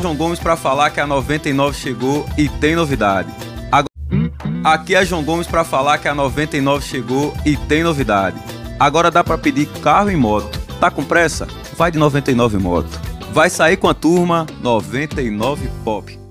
João Gomes para falar que a 99 chegou e tem novidade. Aqui é João Gomes para falar que a 99 chegou e tem novidade. Agora dá para pedir carro e moto. Tá com pressa? Vai de 99 Moto. Vai sair com a turma 99 Pop.